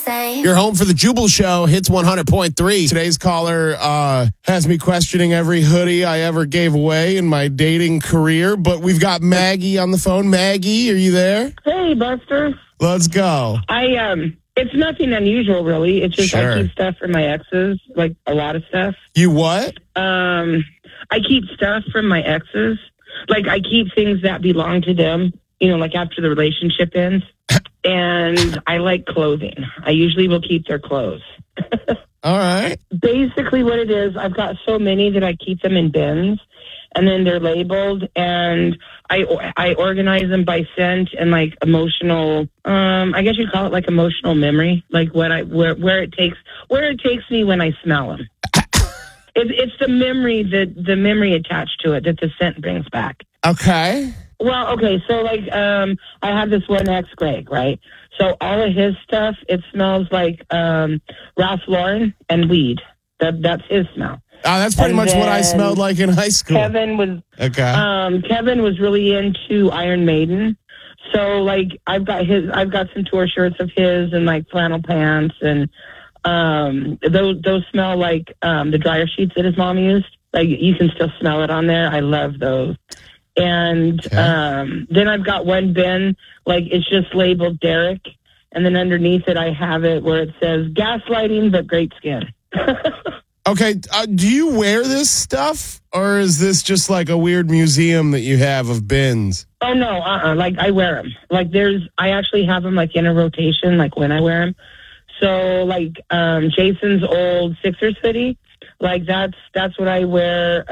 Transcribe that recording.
same. You're home for the Jubal Show, Hits 100.3. Today's caller has me questioning every hoodie I ever gave away in my dating career, but we've got Maggie on the phone. Maggie, are you there? Hey, Buster. Let's go. It's nothing unusual, really. It's just Sure. I keep stuff from my exes, like a lot of stuff. You what? I keep stuff from my exes. Like, I keep things that belong to them, like after the relationship ends. And I like clothing. I usually will keep their clothes. All right. Basically what it is, I've got so many that I keep them in bins, and then they're labeled, and I organize them by scent and like emotional, I guess you'd call it like emotional memory, like where it takes me when I smell them. It's the memory attached to it that the scent brings back. Okay. Well, okay, so like I have this one ex, Greg, right? So all of his stuff, it smells like Ralph Lauren and weed. That's his smell. That's pretty much what I smelled like in high school. Kevin was really into Iron Maiden. So like I've got some tour shirts of his and like flannel pants, and those smell like the dryer sheets that his mom used. Like you can still smell it on there. I love those. And then I've got one bin, like it's just labeled Derek, and then underneath it I have it where it says gaslighting but great skin. Okay, do you wear this stuff, or is this just like a weird museum that you have of bins? Oh no, like I wear them. Like I actually have them like in a rotation, like when I wear them. So like Jason's old Sixers hoodie, like that's what I wear.